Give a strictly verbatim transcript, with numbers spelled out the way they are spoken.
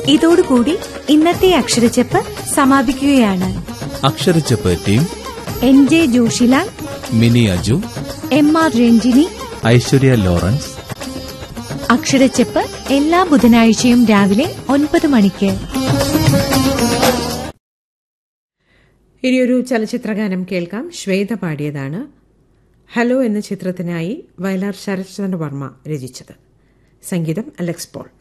ഇതോടുകൂടി ഇന്നത്തെ അക്ഷരച്ചെപ്പ് സമാപിക്കുകയാണ്. അക്ഷരച്ചെപ്പ് team N J Joshilal, mini Aju, M R Ranjini, Aishwarya Lawrence. അക്ഷരച്ചെപ്പ് എല്ലാ ബുധനാഴ്ചയും രാവിലെ ഒൻപത് മണിക്ക്. ഇനിയൊരു ചലച്ചിത്രഗാനം കേൾക്കാം. ശ്വേത പാടിയതാണ്. ഹലോ എന്ന ചിത്രത്തിനായി വയലാർ ശരത്ചന്ദ്ര വർമ്മ രചിച്ചത്. സംഗീതം അലക്സ് പോൾ.